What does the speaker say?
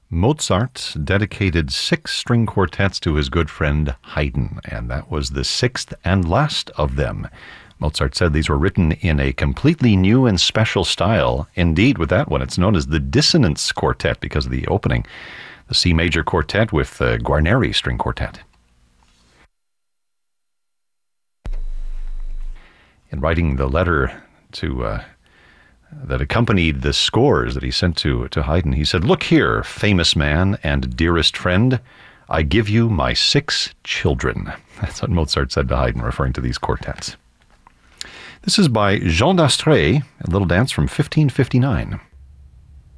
Mozart dedicated 6 string quartets to his good friend Haydn, and that was the 6th and last of them. Mozart said these were written in a completely new and special style. Indeed, with that one, it's known as the Dissonance Quartet because of the opening, the C major quartet with the Guarneri string quartet. In writing the letter that accompanied the scores that he sent to Haydn, he said, "Look here, famous man and dearest friend, I give you my 6 children." That's what Mozart said to Haydn, referring to these quartets. This is by Jean d'Astrée, a little dance from 1559.